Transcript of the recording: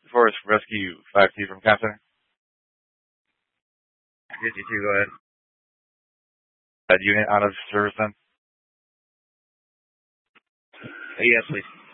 Forest Rescue 5T from Comm Center. 52, go ahead. That unit out of service then? Yes, please.